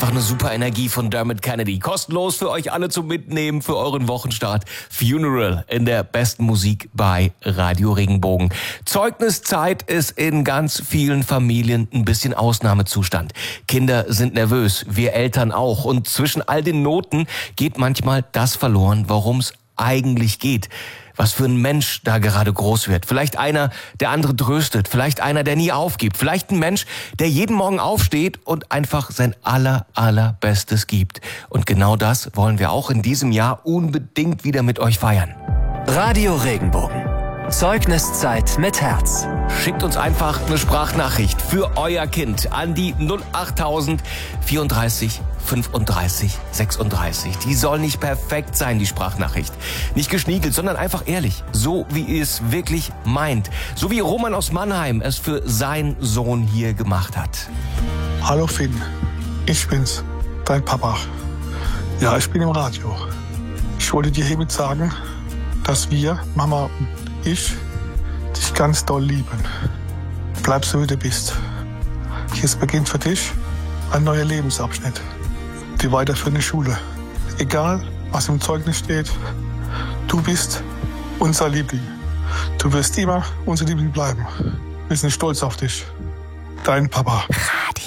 einfach eine super Energie von Dermot Kennedy. Kostenlos für euch alle zum Mitnehmen für euren Wochenstart. Funeral in der besten Musik bei Radio Regenbogen. Zeugniszeit ist in ganz vielen Familien ein bisschen Ausnahmezustand. Kinder sind nervös, wir Eltern auch. Und zwischen all den Noten geht manchmal das verloren, worum es eigentlich geht. Was für ein Mensch da gerade groß wird. Vielleicht einer, der andere tröstet. Vielleicht einer, der nie aufgibt. Vielleicht ein Mensch, der jeden Morgen aufsteht und einfach sein allerbestes gibt. Und genau das wollen wir auch in diesem Jahr unbedingt wieder mit euch feiern. Radio Regenbogen. Zeugniszeit mit Herz. Schickt uns einfach eine Sprachnachricht für euer Kind an die 08000 34 35 36. Die soll nicht perfekt sein, die Sprachnachricht. Nicht geschniegelt, sondern einfach ehrlich. So, wie ihr es wirklich meint. So wie Roman aus Mannheim es für seinen Sohn hier gemacht hat. Hallo Finn, ich bin's, dein Papa. Ja, ich bin im Radio. Ich wollte dir hiermit sagen, dass wir, Mama und ich, dich ganz doll lieben. Bleib so, wie du bist. Jetzt beginnt für dich ein neuer Lebensabschnitt. Die weiterführende Schule. Egal, was im Zeugnis steht, du bist unser Liebling. Du wirst immer unser Liebling bleiben. Wir sind stolz auf dich. Dein Papa.